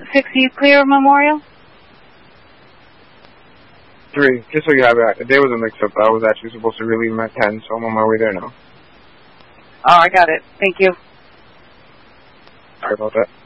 6 East Clear Memorial? 3, just so you have it. There was a mix-up. I was actually supposed to relieve him at 10, so I'm on my way there now. Oh, I got it. Thank you. Sorry about that.